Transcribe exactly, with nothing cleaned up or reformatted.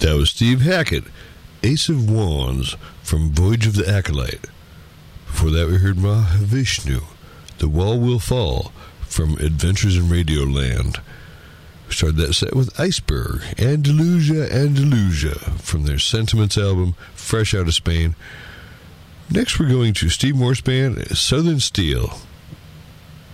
That was Steve Hackett, Ace of Wands from Voyage of the Acolyte. Before that, we heard Mahavishnu, The Wall Will Fall from Adventures in Radioland. We started that set with Iceberg, Andalusia, Andalusia from their Sentiments album, fresh out of Spain. Next, we're going to Steve Morse Band, Southern Steel.